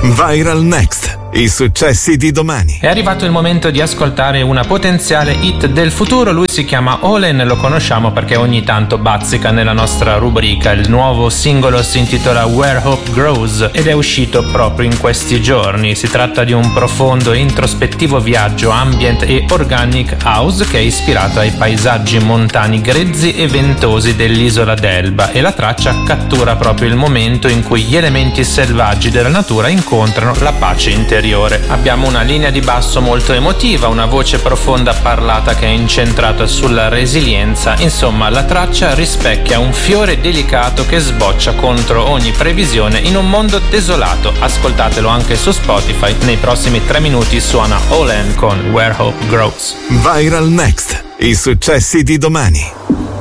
Viral Next. I successi di domani. È arrivato il momento di ascoltare una potenziale hit del futuro. Lui si chiama Olen, lo conosciamo perché ogni tanto bazzica nella nostra rubrica. Il nuovo singolo si intitola Where Hope Grows ed è uscito proprio in questi giorni. Si tratta di un profondo e introspettivo viaggio ambient e organic house che è ispirato ai paesaggi montani grezzi e ventosi dell'isola d'Elba, e la traccia cattura proprio il momento in cui gli elementi selvaggi della natura incontrano la pace interiore. Abbiamo una linea di basso molto emotiva, una voce profonda parlata che è incentrata sulla resilienza. Insomma, la traccia rispecchia un fiore delicato che sboccia contro ogni previsione in un mondo desolato. Ascoltatelo anche su Spotify. Nei prossimi 3 minuti suona Olen con Where Hope Grows. Viral Next. I successi di domani.